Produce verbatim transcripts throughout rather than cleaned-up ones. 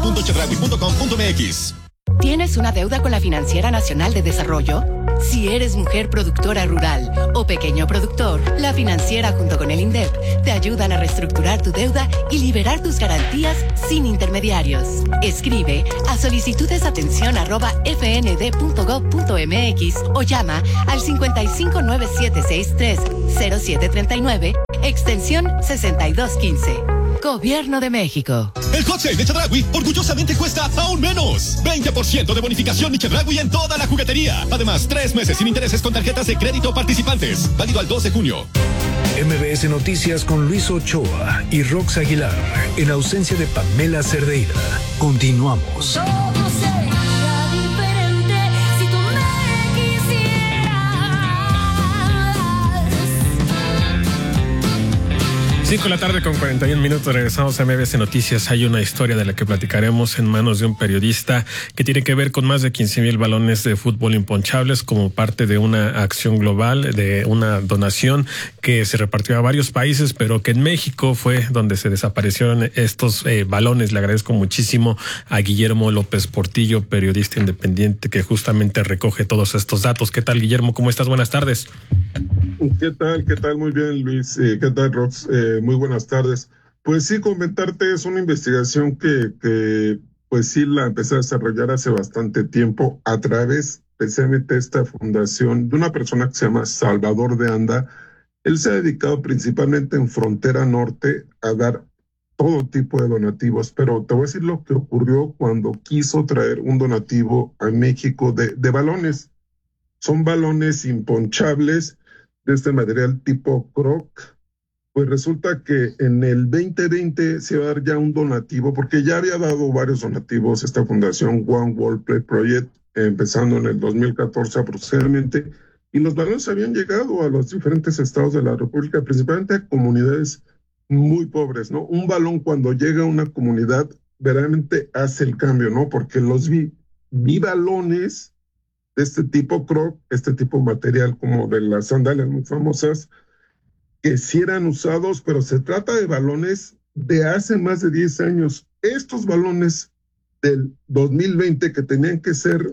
punto chedraui punto com punto m x. ¿Tienes una deuda con la Financiera Nacional de Desarrollo? Si eres mujer productora rural o pequeño productor, la Financiera junto con el INDEP te ayudan a reestructurar tu deuda y liberar tus garantías sin intermediarios. Escribe a solicitudesatención arroba fnd.gov.mx o llama al cincuenta y cinco nueve siete seis tres cero siete treinta y nueve, extensión sesenta y dos quince. Gobierno de México. El hot sale de Chedraui orgullosamente cuesta aún menos. veinte por ciento de bonificación de Chedraui en toda la juguetería. Además, tres meses sin intereses con tarjetas de crédito participantes. Válido al dos de junio. M B S Noticias con Luis Ochoa y Rox Aguilar, en ausencia de Pamela Cerdeira. Continuamos. cinco de la tarde con cuarenta y un minutos, regresamos a M B S Noticias. Hay una historia de la que platicaremos en manos de un periodista que tiene que ver con más de quince mil balones de fútbol imponchables como parte de una acción global, de una donación que se repartió a varios países, pero que en México fue donde se desaparecieron estos eh, balones. Le agradezco muchísimo a Guillermo López Portillo, periodista independiente que justamente recoge todos estos datos. ¿Qué tal, Guillermo? ¿Cómo estás? Buenas tardes. ¿Qué tal? ¿Qué tal? Muy bien, Luis. Eh, ¿Qué tal, Rox? Eh, muy buenas tardes. Pues sí, comentarte, es una investigación que, que pues sí la empecé a desarrollar hace bastante tiempo a través precisamente de esta fundación de una persona que se llama Salvador de Anda. Él se ha dedicado principalmente en Frontera Norte a dar todo tipo de donativos, pero te voy a decir lo que ocurrió cuando quiso traer un donativo a México de, de balones. Son balones imponchables de este material tipo croc. Pues resulta que en el veinte veinte se va a dar ya un donativo, porque ya había dado varios donativos esta fundación One World Play Project, empezando en el dos mil catorce aproximadamente, y los balones habían llegado a los diferentes estados de la República, principalmente a comunidades muy pobres, ¿no? Un balón cuando llega a una comunidad verdaderamente hace el cambio, ¿no? Porque los vi, vi balones de este tipo croc, este tipo de material como de las sandalias muy famosas, que sí eran usados, pero se trata de balones de hace más de diez años. Estos balones del dos mil veinte que tenían que ser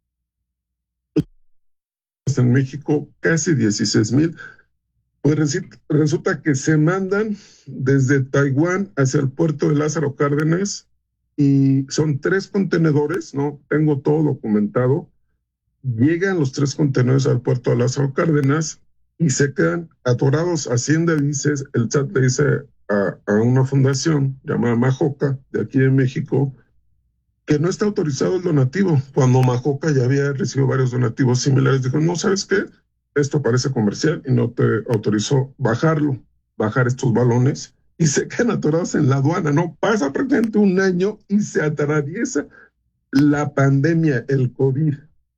en México casi dieciséis mil, pues resulta que se mandan desde Taiwán hacia el puerto de Lázaro Cárdenas y son tres contenedores, ¿no? Tengo todo documentado. Llegan los tres contenedores al puerto de Lázaro Cárdenas y se quedan atorados. Hacienda dice, el S A T le dice a, a una fundación llamada Majoca, de aquí de México, que no está autorizado el donativo. Cuando Majoca ya había recibido varios donativos similares, dijo, no, ¿sabes qué? Esto parece comercial y no te autorizó bajarlo, bajar estos balones, y se quedan atorados en la aduana, ¿no? Pasa prácticamente un año y se atraviesa la pandemia, el COVID.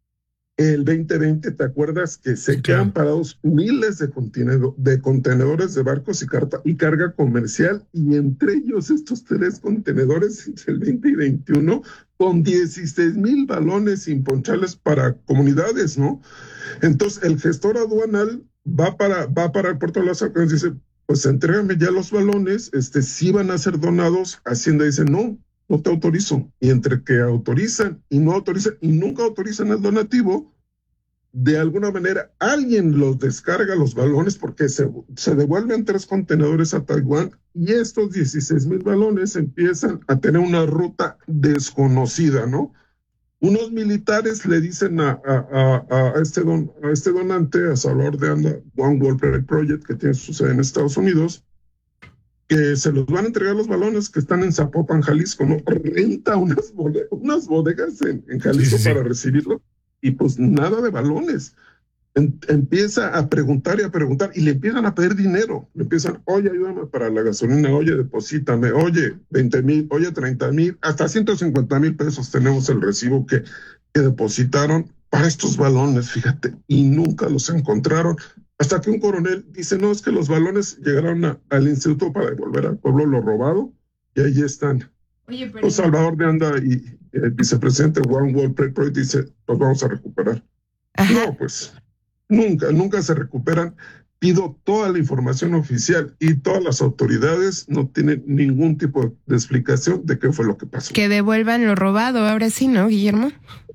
El veinte veinte, ¿te acuerdas que se sí, quedan parados miles de, contenedor, de contenedores de barcos y, carta, y carga comercial, y entre ellos estos tres contenedores entre el veinte y veintiuno con dieciséis mil balones imponchables para comunidades, ¿no? Entonces el gestor aduanal va para, va para el puerto de Lázaro y dice, pues entrégame ya los balones, este, sí van a ser donados. Hacienda dice, no, no te autorizo. Y entre que autorizan y no autorizan y nunca autorizan el donativo, de alguna manera alguien los descarga los balones porque se, se devuelven tres contenedores a Taiwán y estos dieciséis mil balones empiezan a tener una ruta desconocida, ¿no? Unos militares le dicen a, a, a, a, este, don, a este donante, a Salvador de Anda, One World Play Project, que tiene su sede en Estados Unidos, que se los van a entregar los balones que están en Zapopan, Jalisco, ¿no? Renta unas bodegas, unas bodegas en, en Jalisco sí, sí, para sí. recibirlo, y pues nada de balones. En, empieza a preguntar y a preguntar, y le empiezan a pedir dinero. Le empiezan, oye, ayúdame para la gasolina, oye, deposítame, oye, veinte mil, oye, treinta mil, hasta ciento cincuenta mil pesos tenemos el recibo que, que depositaron para estos balones, fíjate, y nunca los encontraron. Hasta que un coronel dice, no, es que los balones llegaron a, al instituto para devolver al pueblo lo robado, y ahí están. Oye, pero... pues Salvador de Anda y el vicepresidente One World Play Project dice, los vamos a recuperar. Ajá. No, pues, nunca, nunca se recuperan. pido toda la información oficial y todas las autoridades no tienen ningún tipo de explicación de qué fue lo que pasó. Que devuelvan lo robado, ahora sí, ¿no, Guillermo?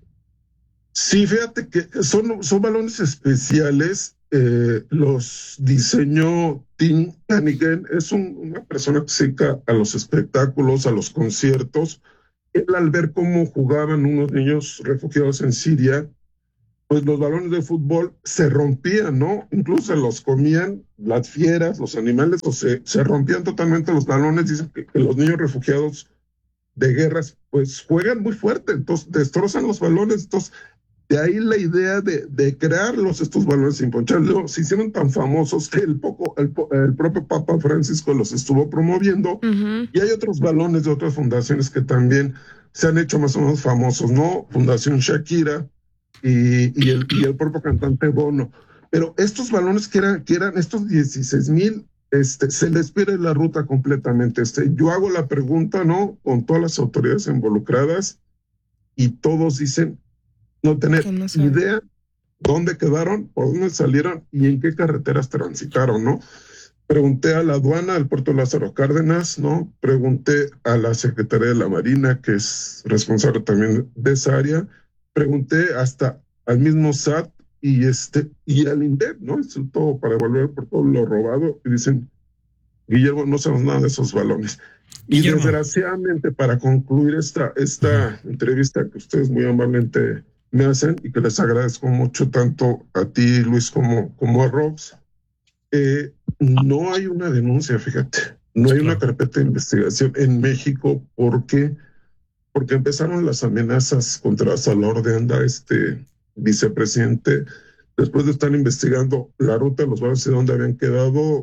Sí, fíjate que son, son balones especiales, eh, los diseñó Tim Hannigan, es un, una persona que se dedica a los espectáculos, a los conciertos. Él, al ver cómo jugaban unos niños refugiados en Siria, pues los balones de fútbol se rompían, ¿no? Incluso se los comían las fieras, los animales, o se, se rompían totalmente los balones. Dicen que, que los niños refugiados de guerras, pues juegan muy fuerte, entonces destrozan los balones. Entonces, de ahí la idea de, de crearlos, estos balones imponchables. Luego, se hicieron tan famosos que el, poco, el, el propio Papa Francisco los estuvo promoviendo. Uh-huh. Y hay otros balones de otras fundaciones que también se han hecho más o menos famosos, ¿no? Fundación Shakira, Y, y, el, y el propio cantante Bono. Pero estos balones que eran, que eran estos dieciséis mil, este, se les pierde la ruta completamente. Este, yo hago la pregunta, ¿no? Con todas las autoridades involucradas y todos dicen no tener no idea dónde quedaron, por dónde salieron y en qué carreteras transitaron, ¿no? Pregunté a la aduana del puerto de Lázaro Cárdenas, ¿no? Pregunté a la Secretaría de la Marina, que es responsable también de esa área. Pregunté hasta al mismo S A T y este y al INDEP, ¿no? Es todo para devolver por todo lo robado. Y dicen, Guillermo, no sabemos nada de esos balones. Guillermo. Y desgraciadamente, para concluir esta, esta entrevista que ustedes muy amablemente me hacen y que les agradezco mucho tanto a ti, Luis, como, como a Rox, eh, no hay una denuncia, fíjate. No hay una carpeta de investigación en México porque... porque empezaron las amenazas contra Salvador de Anda, este vicepresidente, después de estar investigando la ruta de los balones y dónde habían quedado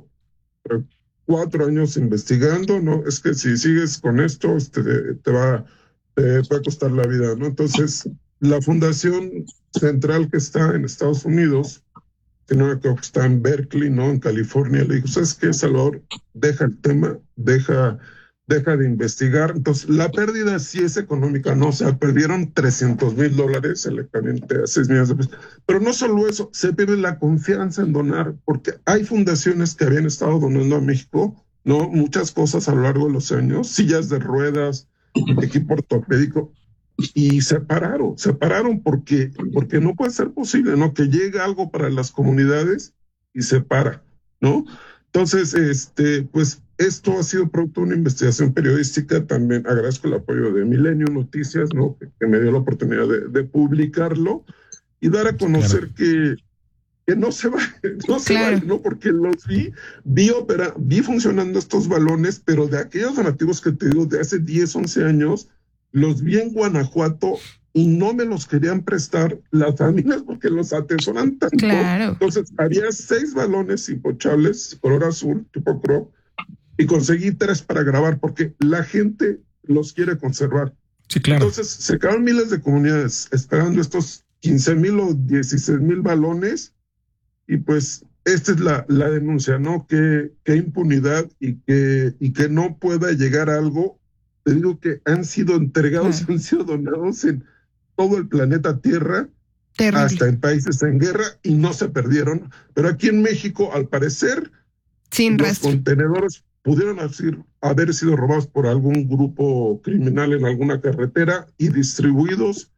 cuatro años investigando, ¿no? Es que si sigues con esto, este, te va, te va a costar la vida, ¿no? Entonces, la fundación central que está en Estados Unidos, que no creo que está en Berkeley, ¿no? En California, le dijo, ¿sabes qué, Salvador? Deja el tema, deja... deja de investigar. Entonces, la pérdida sí es económica, ¿no? O sea, perdieron trescientos mil dólares, el equivalente a seis millones de pesos. Pero no solo eso, se pierde la confianza en donar, porque hay fundaciones que habían estado donando a México, ¿no? Muchas cosas a lo largo de los años, sillas de ruedas, equipo ortopédico, y se pararon, se pararon porque, porque no puede ser posible, ¿no? Que llegue algo para las comunidades y se para, ¿no? Entonces, este, pues, esto ha sido producto de una investigación periodística. También agradezco el apoyo de Milenio Noticias, ¿no? Que, que me dio la oportunidad de, de publicarlo y dar a conocer claro. que, que no se va, no se claro. va, ¿no? Porque los vi, vi opera, vi funcionando estos balones, pero de aquellos donativos que te digo de hace diez, once años, los vi en Guanajuato y no me los querían prestar las familias porque los atesoran tanto. Claro. Entonces, había seis balones imponchables, color azul, tipo crop, y conseguí tres para grabar porque la gente los quiere conservar. Sí, claro. Entonces, se quedaron miles de comunidades esperando estos quince mil o dieciséis mil balones y pues esta es la, la denuncia, ¿no? Que, que impunidad y que, y que no pueda llegar a algo. Te digo que han sido entregados, ah. han sido donados en todo el planeta Tierra, Terrible. hasta en países en guerra y no se perdieron. Pero aquí en México, al parecer, Sin los rastro. contenedores pudieron haber, haber sido robados por algún grupo criminal en alguna carretera y distribuidos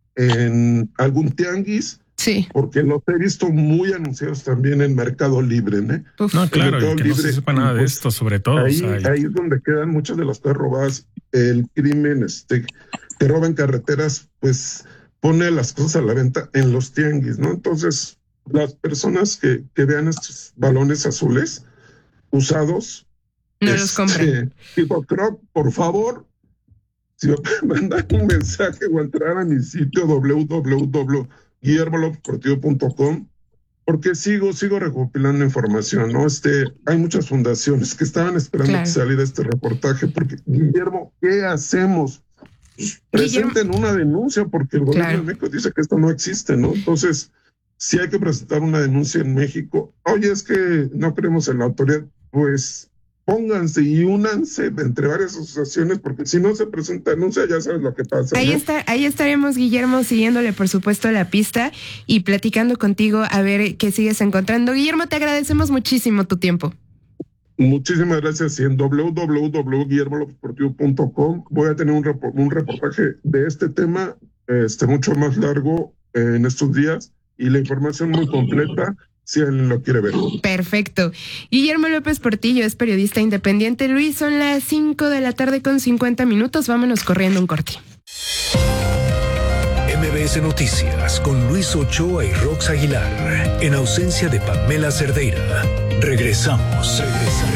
en algún tianguis. Sí. Porque los he visto muy anunciados también en Mercado Libre, ¿eh? Uf. No, claro, y que Libre, no se sepa nada pues, de esto, sobre todo. Ahí, o sea, ahí es donde quedan muchas de las cosas robadas. El crimen este, que roba en carreteras, pues pone las cosas a la venta en los tianguis, ¿no? Entonces, las personas que, que vean estos balones azules usados, no este, los compren. Tipo crop, por favor, si me pueden mandar un mensaje o entrar a mi sitio doble u doble u doble u punto guillermo lópez portillo punto com, porque sigo, sigo recopilando información, ¿no? Este, hay muchas fundaciones que estaban esperando claro. que saliera este reportaje, porque, Guillermo, ¿qué hacemos? Presenten Guillermo. una denuncia, porque el gobierno claro. de México dice que esto no existe, ¿no? Entonces, si hay que presentar una denuncia en México, oye, es que no creemos en la autoridad, pues pónganse y únanse entre varias asociaciones, porque si no se presenta anuncia, ya sabes lo que pasa. Ahí ¿no? está, ahí estaremos, Guillermo, siguiéndole por supuesto la pista y platicando contigo a ver qué sigues encontrando. Guillermo, te agradecemos muchísimo tu tiempo. Muchísimas gracias. Y en doble u doble u doble u punto guillermo lópez deportivo punto com voy a tener un, report, un reportaje de este tema, este mucho más largo eh, en estos días, y la información muy completa si alguien lo quiere ver. Perfecto. Guillermo López Portillo es periodista independiente. Luis, son las cinco de la tarde con cincuenta minutos. Vámonos corriendo un corte. M B S Noticias con Luis Ochoa y Rox Aguilar, en ausencia de Pamela Cerdeira. Regresamos. Regresamos.